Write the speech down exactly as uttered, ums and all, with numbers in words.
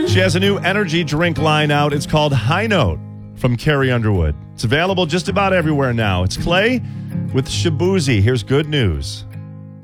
She has a new energy drink line out. It's called High Note from Carrie Underwood. It's available just about everywhere now. It's Clay with Shaboozey. Here's good news.